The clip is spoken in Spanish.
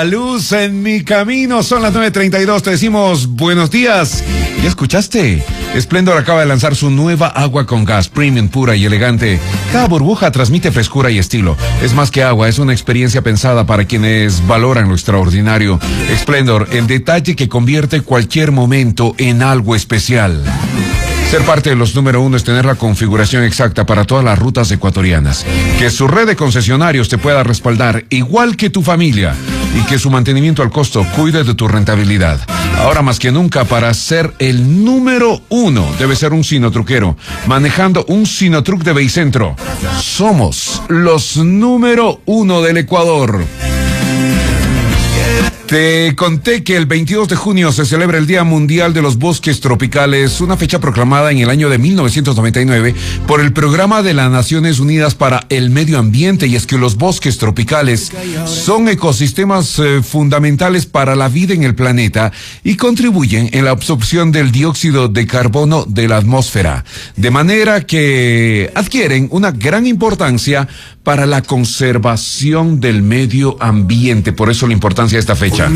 Luz en mi camino, son las 9:32, te decimos buenos días. ¿Ya escuchaste? Splendor acaba de lanzar su nueva agua con gas, premium, pura y elegante. Cada burbuja transmite frescura y estilo. Es más que agua, es una experiencia pensada para quienes valoran lo extraordinario. Splendor, el detalle que convierte cualquier momento en algo especial. Ser parte de los número uno es tener la configuración exacta para todas las rutas ecuatorianas. Que su red de concesionarios te pueda respaldar igual que tu familia y que su mantenimiento al costo cuide de tu rentabilidad. Ahora más que nunca, para ser el número uno debe ser un Sinotruquero, manejando un Sinotruc de Beicentro. Somos los número uno del Ecuador. Te conté que el 22 de junio se celebra el Día Mundial de los Bosques Tropicales, una fecha proclamada en el año de 1999 por el Programa de las Naciones Unidas para el Medio Ambiente, y es que los bosques tropicales son ecosistemas fundamentales para la vida en el planeta y contribuyen en la absorción del dióxido de carbono de la atmósfera, de manera que adquieren una gran importancia para la conservación del medio ambiente. Por eso la importancia de esta fecha.